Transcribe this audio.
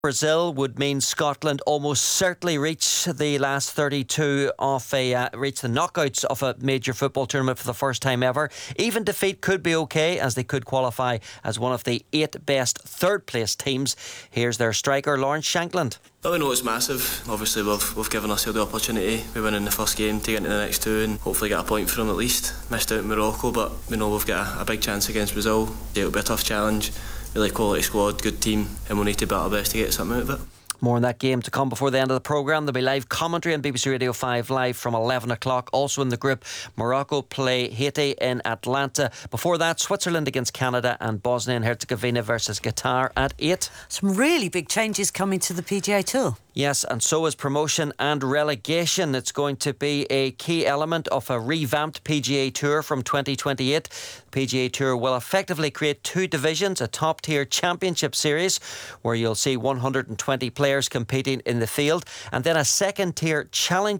Brazil would mean Scotland almost certainly reach the last 32 of reach the knockouts of a major football tournament for the first time ever. Even defeat could be okay, as they could qualify as one of the 8 best third place teams. Here's their striker Lawrence Shankland. Well, we know it's massive. Obviously we've given ourselves the opportunity. We win in the first game to get into the next 2 and hopefully get a point for them at least. Missed out in Morocco, but we know we've got a big chance against Brazil. It'll be a tough challenge. Really quality squad, good team, and we'll need to battle our best to get something out of it. More on that game to come before the end of the programme. There'll be live commentary on BBC Radio 5 Live from 11 o'clock. Also in the group, Morocco play Haiti in Atlanta. Before that, Switzerland against Canada and Bosnia and Herzegovina versus Qatar at 8. Some really big changes coming to the PGA Tour. Yes, and so is promotion and relegation. It's going to be a key element of a revamped PGA Tour from 2028. The PGA Tour will effectively create 2 divisions, a top-tier championship series where you'll see 120 players competing in the field, and then a second-tier challenger